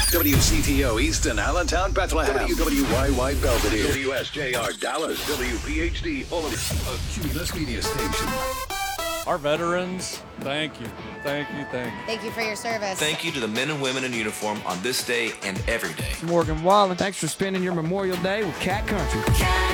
WCTO Easton, Allentown, Bethlehem. WWYY Belvedere. WSJR Dallas. WPHD Olympia. A Cumulus Media Station. Our veterans, thank you. Thank you, thank you. Thank you for your service. Thank you to the men and women in uniform on this day and every day. Morgan Wallen, thanks for spending your Memorial Day with Cat Country.